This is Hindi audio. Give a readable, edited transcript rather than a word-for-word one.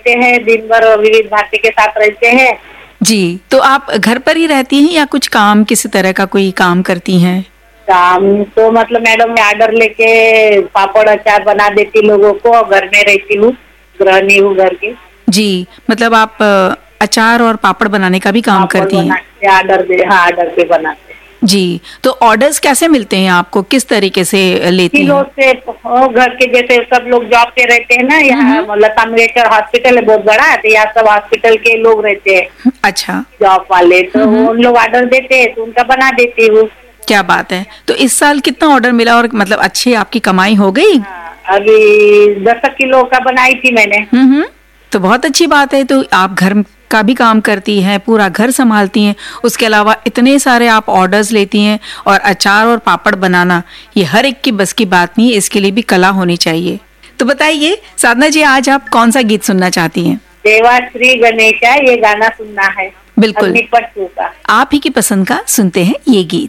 हैं, दिन भर विविध भारती के साथ रहते हैं। जी, तो आप घर पर ही रहती हैं या कुछ काम, किसी तरह का कोई काम करती हैं? काम तो मतलब मैडम मैं ऑर्डर लेके पापड़ अचार बना देती लोगों को, और घर में रहती हूँ, गृहिणी हूँ घर की। जी, मतलब आप अचार और पापड़ बनाने का भी काम करती हैं? ऑर्डर पे बनाते। जी, तो ऑर्डर्स कैसे मिलते हैं आपको, किस तरीके से लेती किलो हैं? से घर के जैसे सब लोग जॉब पे रहते हैं ना, यहाँ लता मंगेशकर हॉस्पिटल है बहुत बड़ा, तो यहाँ सब हॉस्पिटल के लोग रहते हैं। अच्छा, जॉब वाले, तो उन लोग ऑर्डर देते हैं तो उनका बना देती हूँ। क्या बात है। तो इस साल कितना ऑर्डर मिला और मतलब अच्छी आपकी कमाई हो गई? अभी 10 किलो का बनाई थी मैंने। तो बहुत अच्छी बात है। तो आप घर का भी काम करती हैं, पूरा घर संभालती हैं, उसके अलावा इतने सारे आप ऑर्डर्स लेती हैं, और अचार और पापड़ बनाना ये हर एक की बस की बात नहीं है, इसके लिए भी कला होनी चाहिए। तो बताइए साधना जी, आज आप कौन सा गीत सुनना चाहती हैं? देवा श्री गणेशा, ये गाना सुनना है। बिल्कुल, अग्निपथ 2 का। आप ही की पसंद का सुनते हैं ये गीत।